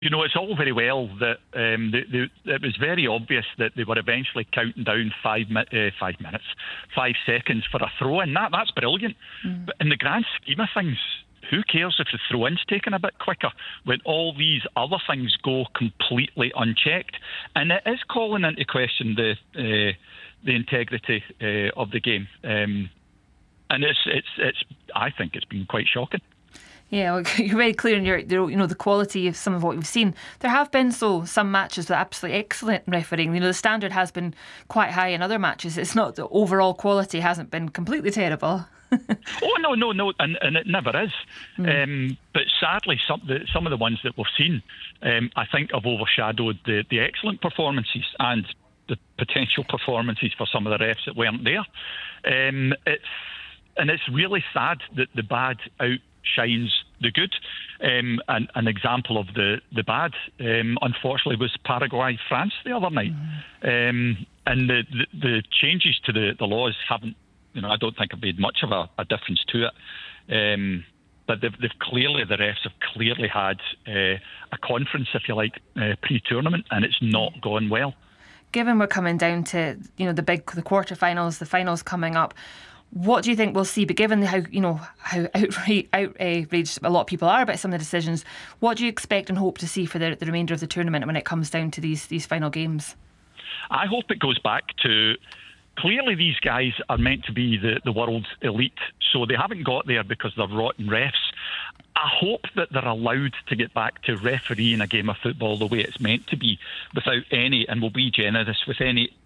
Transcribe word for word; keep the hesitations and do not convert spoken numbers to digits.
You know, it's all very well that um, they, they, it was very obvious that they were eventually counting down five, uh, five minutes, five seconds for a throw-in. That, that's brilliant. Mm. But in the grand scheme of things, who cares if the throw-in's taken a bit quicker when all these other things go completely unchecked? And it is calling into question the uh, the integrity uh, of the game. Um, and it's it's it's. I think it's been quite shocking. Yeah, well, you're very clear in your, you know, the quality of some of what we've seen. There have been so some matches with absolutely excellent refereeing. You know, the standard has been quite high in other matches. It's not the overall quality hasn't been completely terrible. oh no, no, no, and, and it never is. Mm. Um, but sadly, some the, some of the ones that we've seen, um, I think, have overshadowed the, the excellent performances and the potential performances for some of the refs that weren't there. Um, it's and it's really sad that the bad outshines the good. Um, and an example of the the bad, um, unfortunately, was Paraguay France the other night. Mm. Um, and the, the the changes to the, the laws haven't. You know, I don't think it made much of a, a difference to it. Um, but they've, they've clearly, the refs have clearly had uh, a conference, if you like, uh, pre-tournament, and it's not gone well. Given we're coming down to, you know, the big, the quarterfinals, the finals coming up, what do you think we'll see? But given how, you know, how outraged, outraged a lot of people are about some of the decisions, what do you expect and hope to see for the, the remainder of the tournament when it comes down to these these final games? I hope it goes back to. Clearly, these guys are meant to be the, the world's elite, so they haven't got there because they're rotten refs. I hope that they're allowed to get back to refereeing a game of football the way it's meant to be, without any, and we'll be generous, with any